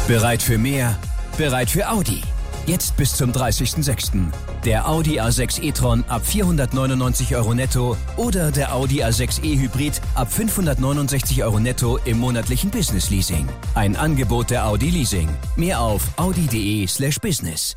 Bereit für mehr? Bereit für Audi. Jetzt bis zum 30.06. Der Audi A6 e-tron ab 499 € netto oder der Audi A6 e-Hybrid ab 569 € netto im monatlichen Business-Leasing. Ein Angebot der Audi Leasing. Mehr auf audi.de/business.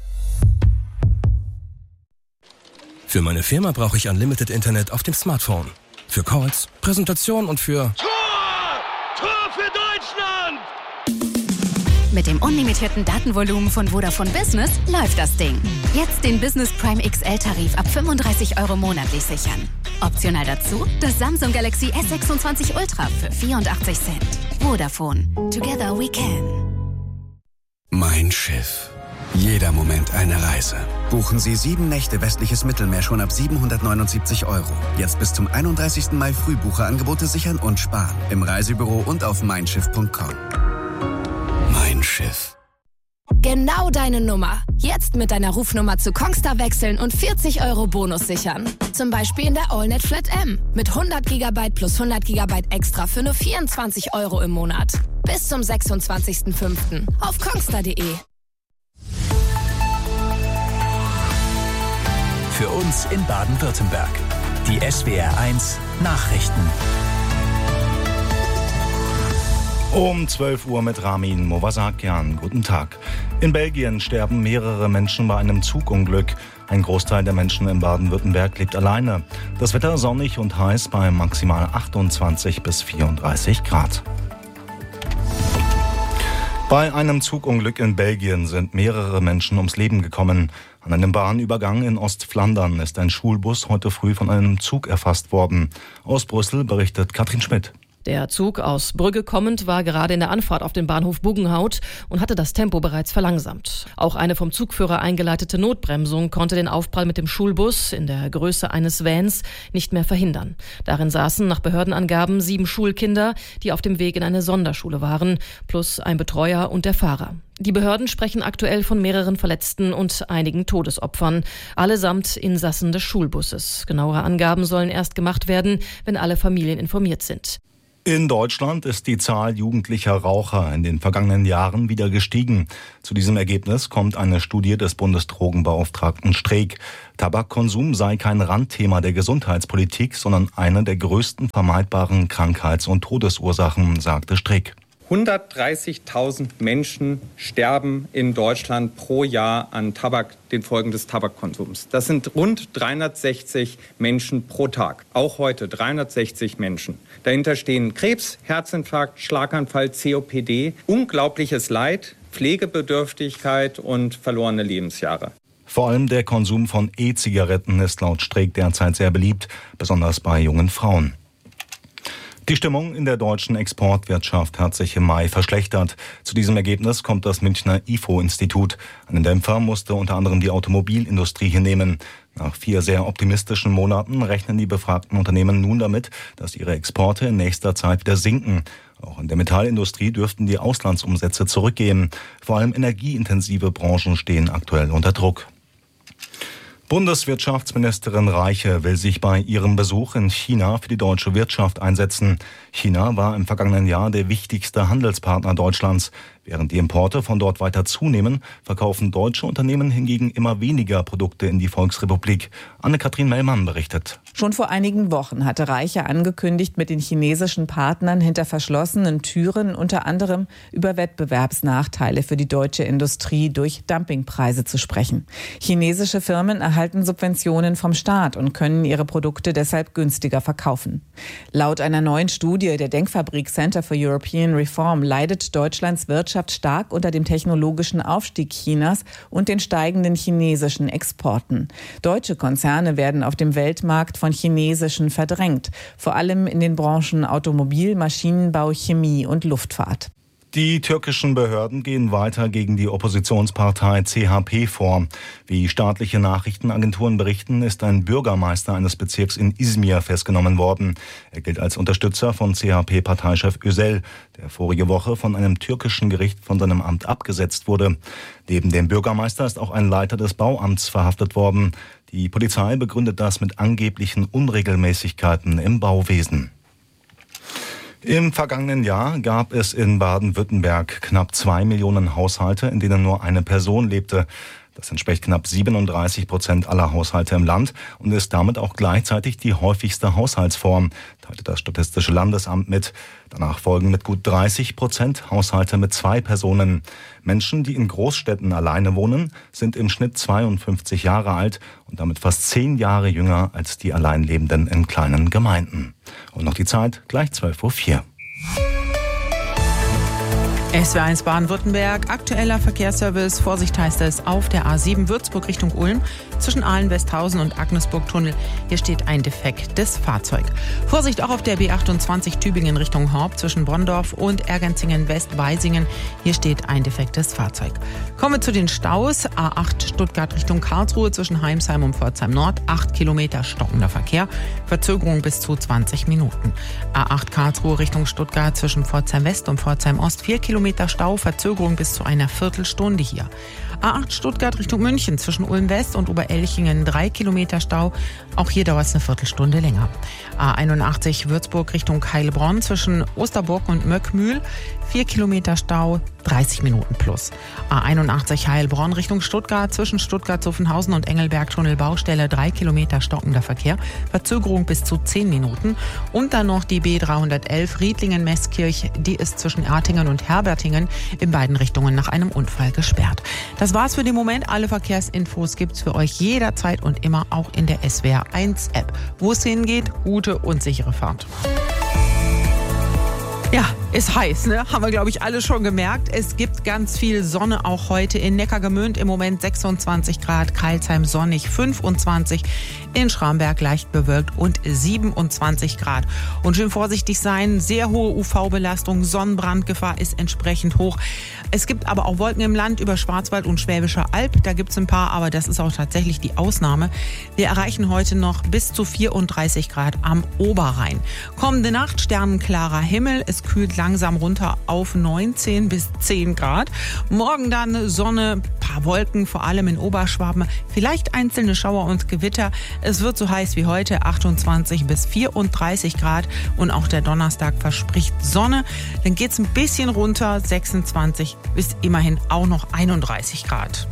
Für meine Firma brauche ich Unlimited Internet auf dem Smartphone. Für Calls, Präsentation und für... Tor für Deutschland! Mit dem unlimitierten Datenvolumen von Vodafone Business läuft das Ding. Jetzt den Business Prime XL-Tarif ab 35 € monatlich sichern. Optional dazu das Samsung Galaxy S26 Ultra für 84 Cent. Vodafone. Together we can. Mein Schiff. Jeder Moment eine Reise. Buchen Sie 7 Nächte westliches Mittelmeer schon ab 779 €. Jetzt bis zum 31. Mai Frühbucherangebote sichern und sparen. Im Reisebüro und auf meinschiff.com. Mein Schiff. Genau deine Nummer. Jetzt mit deiner Rufnummer zu Kongstar wechseln und 40 € Bonus sichern. Zum Beispiel in der AllNet Flat M. Mit 100 GB plus 100 GB extra für nur 24 € im Monat. Bis zum 26.05. auf kongstar.de. Für uns in Baden-Württemberg. Die SWR1 Nachrichten. Um 12 Uhr mit Ramin Movasakian. Guten Tag. In Belgien sterben mehrere Menschen bei einem Zugunglück. Ein Großteil der Menschen in Baden-Württemberg lebt alleine. Das Wetter sonnig und heiß bei maximal 28 bis 34 Grad. Bei einem Zugunglück in Belgien sind mehrere Menschen ums Leben gekommen. An einem Bahnübergang in Ostflandern ist ein Schulbus heute früh von einem Zug erfasst worden. Aus Brüssel berichtet Katrin Schmidt. Der Zug aus Brügge kommend war gerade in der Anfahrt auf den Bahnhof Buggenhout und hatte das Tempo bereits verlangsamt. Auch eine vom Zugführer eingeleitete Notbremsung konnte den Aufprall mit dem Schulbus in der Größe eines Vans nicht mehr verhindern. Darin saßen nach Behördenangaben 7 Schulkinder, die auf dem Weg in eine Sonderschule waren, plus ein Betreuer und der Fahrer. Die Behörden sprechen aktuell von mehreren Verletzten und einigen Todesopfern, allesamt Insassen des Schulbusses. Genauere Angaben sollen erst gemacht werden, wenn alle Familien informiert sind. In Deutschland ist die Zahl jugendlicher Raucher in den vergangenen Jahren wieder gestiegen. Zu diesem Ergebnis kommt eine Studie des Bundesdrogenbeauftragten Streeck. Tabakkonsum sei kein Randthema der Gesundheitspolitik, sondern eine der größten vermeidbaren Krankheits- und Todesursachen, sagte Streeck. 130.000 Menschen sterben in Deutschland pro Jahr an den Folgen des Tabakkonsums. Das sind rund 360 Menschen pro Tag. Auch heute 360 Menschen. Dahinter stehen Krebs, Herzinfarkt, Schlaganfall, COPD, unglaubliches Leid, Pflegebedürftigkeit und verlorene Lebensjahre. Vor allem der Konsum von E-Zigaretten ist laut Streeck derzeit sehr beliebt, besonders bei jungen Frauen. Die Stimmung in der deutschen Exportwirtschaft hat sich im Mai verschlechtert. Zu diesem Ergebnis kommt das Münchner IFO-Institut. Einen Dämpfer musste unter anderem die Automobilindustrie hinnehmen. Nach 4 sehr optimistischen Monaten rechnen die befragten Unternehmen nun damit, dass ihre Exporte in nächster Zeit wieder sinken. Auch in der Metallindustrie dürften die Auslandsumsätze zurückgehen. Vor allem energieintensive Branchen stehen aktuell unter Druck. Bundeswirtschaftsministerin Reiche will sich bei ihrem Besuch in China für die deutsche Wirtschaft einsetzen. China war im vergangenen Jahr der wichtigste Handelspartner Deutschlands. Während die Importe von dort weiter zunehmen, verkaufen deutsche Unternehmen hingegen immer weniger Produkte in die Volksrepublik. Anne-Kathrin Mellmann berichtet. Schon vor einigen Wochen hatte Reiche angekündigt, mit den chinesischen Partnern hinter verschlossenen Türen unter anderem über Wettbewerbsnachteile für die deutsche Industrie durch Dumpingpreise zu sprechen. Chinesische Firmen erhalten Subventionen vom Staat und können ihre Produkte deshalb günstiger verkaufen. Laut einer neuen Studie der Denkfabrik Center for European Reform leidet Deutschlands Wirtschaft stark unter dem technologischen Aufstieg Chinas und den steigenden chinesischen Exporten. Deutsche Konzerne werden auf dem Weltmarkt von chinesischen verdrängt, vor allem in den Branchen Automobil, Maschinenbau, Chemie und Luftfahrt. Die türkischen Behörden gehen weiter gegen die Oppositionspartei CHP vor. Wie staatliche Nachrichtenagenturen berichten, ist ein Bürgermeister eines Bezirks in Izmir festgenommen worden. Er gilt als Unterstützer von CHP-Parteichef Özel, der vorige Woche von einem türkischen Gericht von seinem Amt abgesetzt wurde. Neben dem Bürgermeister ist auch ein Leiter des Bauamts verhaftet worden. Die Polizei begründet das mit angeblichen Unregelmäßigkeiten im Bauwesen. Im vergangenen Jahr gab es in Baden-Württemberg knapp 2 Millionen Haushalte, in denen nur eine Person lebte. Das entspricht knapp 37% aller Haushalte im Land und ist damit auch gleichzeitig die häufigste Haushaltsform, teilte das Statistische Landesamt mit. Danach folgen mit gut 30% Haushalte mit 2 Personen. Menschen, die in Großstädten alleine wohnen, sind im Schnitt 52 Jahre alt und damit fast 10 Jahre jünger als die Alleinlebenden in kleinen Gemeinden. Und noch die Zeit, gleich 12:04 Uhr. SWR1 Baden-Württemberg, aktueller Verkehrsservice. Vorsicht heißt es auf der A7 Würzburg Richtung Ulm zwischen Ahlen-Westhausen und Agnesburg-Tunnel. Hier steht ein defektes Fahrzeug. Vorsicht auch auf der B28 Tübingen Richtung Horb zwischen Bonndorf und Ergenzingen-West-Weisingen. Hier steht ein defektes Fahrzeug. Kommen wir zu den Staus. A8 Stuttgart Richtung Karlsruhe zwischen Heimsheim und Pforzheim Nord. 8 Kilometer stockender Verkehr. Verzögerung bis zu 20 Minuten. A8 Karlsruhe Richtung Stuttgart zwischen Pforzheim West und Pforzheim Ost. 4 Kilometer Stau, Verzögerung bis zu einer Viertelstunde hier. A8 Stuttgart Richtung München zwischen Ulm West und Oberelchingen 3 Kilometer Stau. Auch hier dauert es eine Viertelstunde länger. A81 Würzburg Richtung Heilbronn zwischen Osterburg und Möckmühl 4 Kilometer Stau, 30 Minuten plus. A81 Heilbronn Richtung Stuttgart zwischen Stuttgart-Zuffenhausen und Engelberg-Tunnel Baustelle 3 Kilometer stockender Verkehr, Verzögerung bis zu 10 Minuten. Und dann noch die B311 Riedlingen-Meßkirch, die ist zwischen Ertingen und Herbertingen in beiden Richtungen nach einem Unfall gesperrt. Das war's für den Moment. Alle Verkehrsinfos gibt's für euch jederzeit und immer auch in der SWR1 App. Wo es hingeht, gute und sichere Fahrt. Ja, ist heiß, ne? Haben wir, glaube ich, alle schon gemerkt. Es gibt ganz viel Sonne auch heute in Neckargemünd. Im Moment 26 Grad, Crailsheim sonnig 25, in Schramberg leicht bewölkt und 27 Grad. Und schön vorsichtig sein, sehr hohe UV-Belastung, Sonnenbrandgefahr ist entsprechend hoch. Es gibt aber auch Wolken im Land über Schwarzwald und Schwäbische Alb. Da gibt's ein paar, aber das ist auch tatsächlich die Ausnahme. Wir erreichen heute noch bis zu 34 Grad am Oberrhein. Kommende Nacht sternenklarer Himmel. Es kühlt langsam runter auf 19 bis 10 Grad. Morgen dann Sonne, paar Wolken, vor allem in Oberschwaben. Vielleicht einzelne Schauer und Gewitter. Es wird so heiß wie heute, 28 bis 34 Grad. Und auch der Donnerstag verspricht Sonne. Dann geht's ein bisschen runter, 26 bis immerhin auch noch 31 Grad.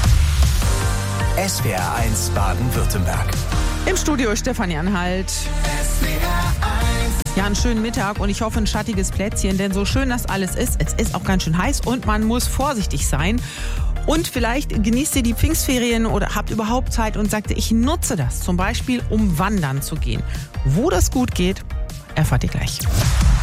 SWR1 Baden-Württemberg. Im Studio Stefanie Anhalt. Ja, einen schönen Mittag und ich hoffe ein schattiges Plätzchen, denn so schön das alles ist, es ist auch ganz schön heiß und man muss vorsichtig sein. Und vielleicht genießt ihr die Pfingstferien oder habt überhaupt Zeit und sagt, ich nutze das zum Beispiel, um wandern zu gehen. Wo das gut geht, erfahrt ihr gleich.